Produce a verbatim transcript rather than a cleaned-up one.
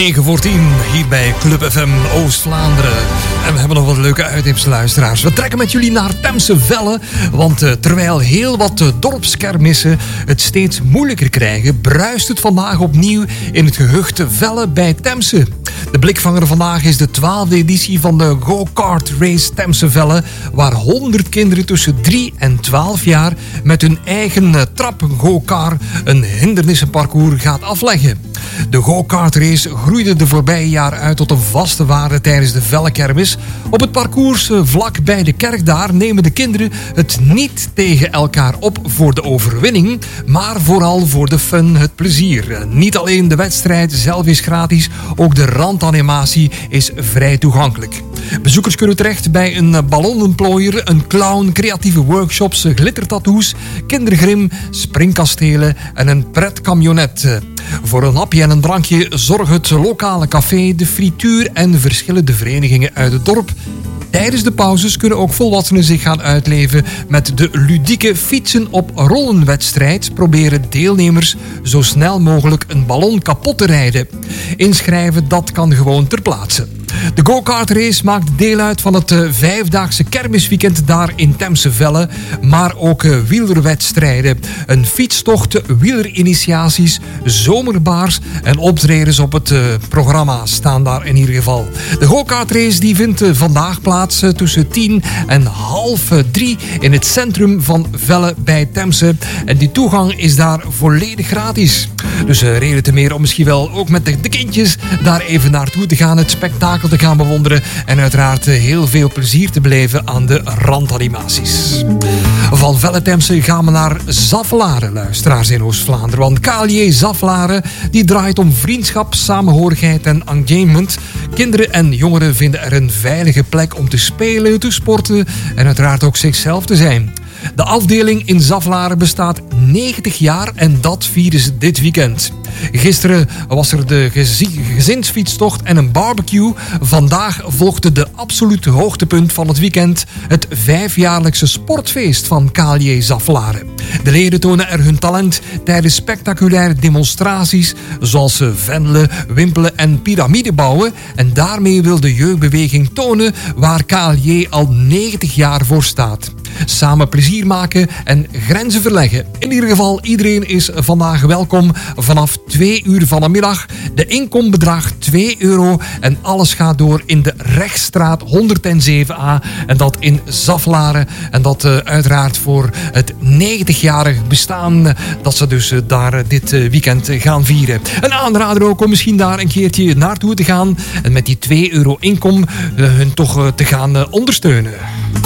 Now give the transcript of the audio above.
negen voor tien, hier bij Club F M Oost-Vlaanderen. En we hebben nog wat leuke uittips, luisteraars. We trekken met jullie naar Temse Velle. Want uh, terwijl heel wat uh, dorpskermissen het steeds moeilijker krijgen, bruist het vandaag opnieuw in het gehucht Velle bij Temse. De blikvanger vandaag is de twaalfde editie van de go-kart race Temse Velle, waar honderd kinderen tussen drie en twaalf jaar met hun eigen uh, trap go-kart een hindernissenparcours gaat afleggen. De go-kart race groeide de voorbije jaren uit tot een vaste waarde tijdens de Vellekermis. Op het parcours vlak bij de kerk daar nemen de kinderen het niet tegen elkaar op voor de overwinning, maar vooral voor de fun, het plezier. Niet alleen de wedstrijd zelf is gratis, ook de randanimatie is vrij toegankelijk. Bezoekers kunnen terecht bij een ballonnenplooier, een clown, creatieve workshops, glittertattoos, kindergrim, springkastelen en een pretkamionet. Voor een hapje en een drankje zorgen het lokale café, de frituur en verschillende verenigingen uit het dorp. Tijdens de pauzes kunnen ook volwassenen zich gaan uitleven met de ludieke fietsen op rollenwedstrijd. Proberen deelnemers zo snel mogelijk een ballon kapot te rijden. Inschrijven, dat kan gewoon ter plaatse. De go-kart race maakt deel uit van het uh, vijfdaagse kermisweekend daar in Temse Velle, maar ook uh, wielerwedstrijden, een fietstocht, wielerinitiaties, zomerbaars en optredens op het uh, programma staan daar in ieder geval. De go-kart race die vindt uh, vandaag plaats uh, tussen tien en half uh, drie in het centrum van Velle bij Temse en die toegang is daar volledig gratis. Dus uh, reden te meer om misschien wel ook met de, de kindjes daar even naartoe te gaan, het spektakel te gaan bewonderen en uiteraard heel veel plezier te beleven aan de randanimaties. Van Velle Temse gaan we naar Zaffelaren, luisteraars in Oost-Vlaanderen. Want K L J Zaffelaren die draait om vriendschap, samenhorigheid en engagement. Kinderen en jongeren vinden er een veilige plek om te spelen, te sporten en uiteraard ook zichzelf te zijn. De afdeling in Zaffelaren bestaat negentig jaar en dat vieren ze dit weekend. Gisteren was er de gezinsfietstocht en een barbecue. Vandaag volgde de absolute hoogtepunt van het weekend, het vijfjaarlijkse sportfeest van K L J Zaffelaren. De leden tonen er hun talent tijdens spectaculaire demonstraties zoals vendelen, wimpelen en piramide bouwen. En daarmee wil de jeugdbeweging tonen waar K L J al negentig jaar voor staat. Samen plezier maken en grenzen verleggen. In ieder geval, iedereen is vandaag welkom vanaf twee uur van de middag. De inkom bedraagt twee euro en alles gaat door in de Rechtstraat honderdzeven A en dat in Zaffelaren. En dat uh, uiteraard voor het negentigjarig bestaan uh, dat ze dus uh, daar uh, dit uh, weekend uh, gaan vieren. Een aanrader ook om misschien daar een keertje naartoe te gaan en met die twee euro inkom uh, hun toch uh, te gaan uh, ondersteunen.